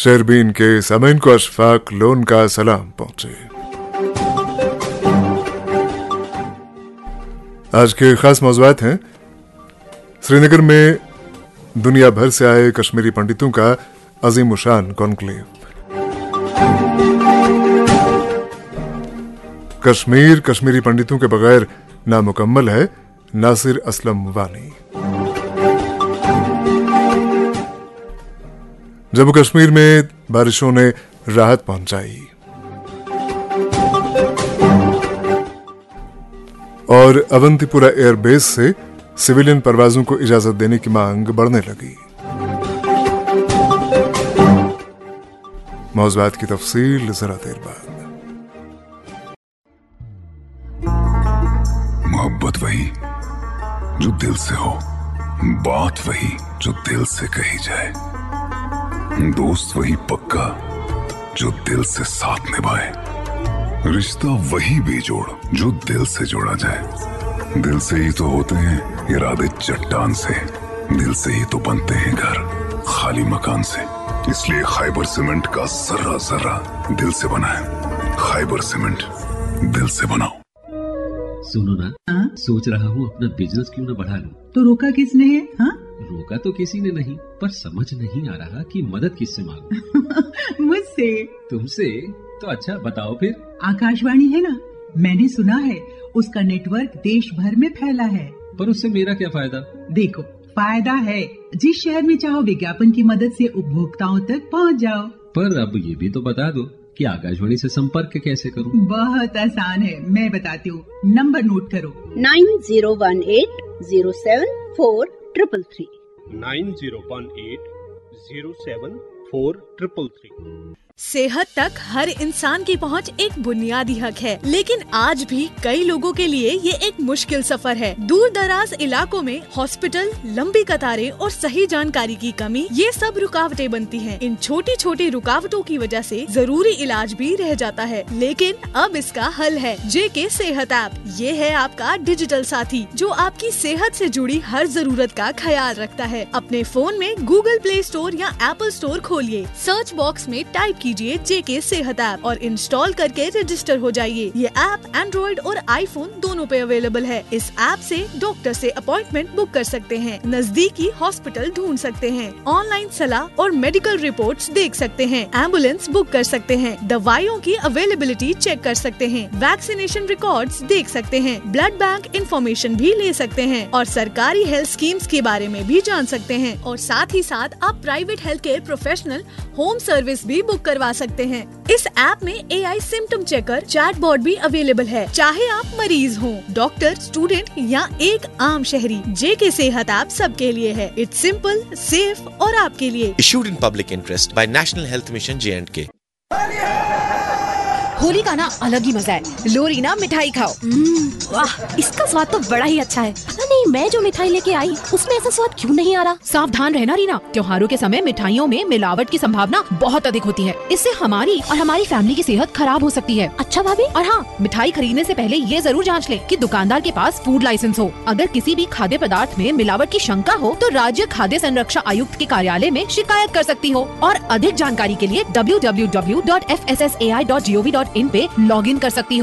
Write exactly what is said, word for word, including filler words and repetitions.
शेरबीन के सामीन को अशफाक लोन का सलाम पहुंचे। आज के खास मौज़ूआत हैं श्रीनगर में दुनिया भर से आए कश्मीरी पंडितों का अजीमुशान कॉन्क्लेव, कश्मीर कश्मीरी पंडितों के बगैर नामुकम्मल है, नासिर असलम वानी। जम्मू कश्मीर में बारिशों ने राहत पहुंचाई और अवंतीपुरा एयरबेस से सिविलियन परवाजों को इजाजत देने की मांग बढ़ने लगी। मौज़ूआत की तफसील जरा देर बाद। मोहब्बत वही जो दिल से हो, बात वही जो दिल से कही जाए, दोस्त वही पक्का जो दिल से साथ निभाए, रिश्ता वही बेजोड़ जो दिल से जोड़ा जाए। दिल से ही तो होते हैं इरादे चट्टान से, दिल से ही तो बनते हैं घर खाली मकान से। इसलिए खैबर सीमेंट का जर्रा जर्रा दिल से बना है। खैबर सीमेंट, दिल से बनाओ। सुनो ना, आ? सोच रहा हूँ अपना बिजनेस क्यों ना बढ़ा लूं। तो रोका किसने है? हाँ? रोका तो किसी ने नहीं, पर समझ नहीं आ रहा कि मदद किससे मांगूं। मुझसे। तुमसे? तो अच्छा बताओ फिर। आकाशवाणी है ना, मैंने सुना है उसका नेटवर्क देश भर में फैला है। पर उससे मेरा क्या फायदा? देखो, फायदा है, जिस शहर में चाहो विज्ञापन की मदद से उपभोक्ताओं तक पहुंच जाओ। पर अब ये भी तो बता दो कि आकाशवाणी से संपर्क कैसे करूं? बहुत आसान है, मैं बताती हूँ। नंबर नोट करो, nine zero one eight zero seven four triple three. Nine zero one eight zero seven four triple three. सेहत तक हर इंसान की पहुंच एक बुनियादी हक है, लेकिन आज भी कई लोगों के लिए ये एक मुश्किल सफर है। दूर दराज इलाकों में हॉस्पिटल, लंबी कतारें और सही जानकारी की कमी, ये सब रुकावटें बनती हैं। इन छोटी छोटी रुकावटों की वजह से जरूरी इलाज भी रह जाता है, लेकिन अब इसका हल है जेके सेहत ऐप। ये है आपका डिजिटल साथी जो आपकी सेहत से जुड़ी हर जरूरत का ख्याल रखता है। अपने फोन में गूगल प्ले स्टोर या एप्पल स्टोर खोलिए, सर्च बॉक्स में टाइप कीजिए जेके सेहत ऐप और इंस्टॉल करके रजिस्टर हो जाइए। ये ऐप एंड्रॉइड और आईफोन दोनों पे अवेलेबल है। इस ऐप से डॉक्टर से अपॉइंटमेंट बुक कर सकते हैं, नजदीकी हॉस्पिटल ढूंढ सकते हैं, ऑनलाइन सलाह और मेडिकल रिपोर्ट्स देख सकते हैं, एम्बुलेंस बुक कर सकते हैं, दवाइयों की अवेलेबिलिटी चेक कर सकते हैं, वैक्सीनेशन रिकॉर्ड्स देख सकते हैं, ब्लड बैंक इंफॉर्मेशन भी ले सकते हैं और सरकारी हेल्थ स्कीम्स के बारे में भी जान सकते हैं। और साथ ही साथ आप private health care professional home service भी बुक करवा सकते हैं। इस ऐप में एआई सिम्टम चेकर, चैटबॉट भी अवेलेबल है। चाहे आप मरीज हो, डॉक्टर, स्टूडेंट या एक आम शहरी, जेके सेहत ऐप सबके लिए है। इट्स सिंपल, सेफ और आपके लिए। Issued in public interest by National Health Mission J and K। Holi का ना अलग ही मजा है। लोरी ना मिठाई खाओ। वाह, इसका स्वाद तो बड़ा ही अच्छा है। पता नहीं मैं जो मिठाई लेके आई उसमें ऐसा स्वाद क्यों नहीं आ रहा। सावधान रहना रीना, त्योहारों के समय मिठाइयों में मिलावट की संभावना बहुत अधिक होती है। इससे हमारी और हमारी फैमिली की सेहत खराब हो सकती है। अच्छा भाभी? और हाँ, मिठाई खरीदने से पहले ये जरूर जांच ले कि दुकानदार के पास फूड लाइसेंस हो। अगर किसी भी खाद्य पदार्थ में मिलावट की शंका हो तो राज्य खाद्य संरक्षा आयुक्त के कार्यालय में शिकायत कर सकती हो। और अधिक जानकारी के लिए W W W dot F S S A I dot G O V dot in पे लॉग इन कर सकती हो।